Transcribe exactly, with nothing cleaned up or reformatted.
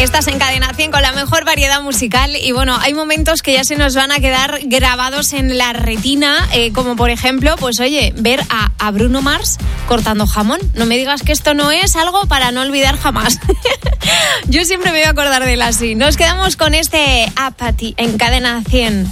Estás en Cadena cien con la mejor variedad musical y bueno, hay momentos que ya se nos van a quedar grabados en la retina, eh, como por ejemplo, pues oye, ver a, a Bruno Mars cortando jamón. No me digas que esto no es algo para no olvidar jamás. Yo siempre me voy a acordar de él así. Nos quedamos con este Apathy en Cadena cien.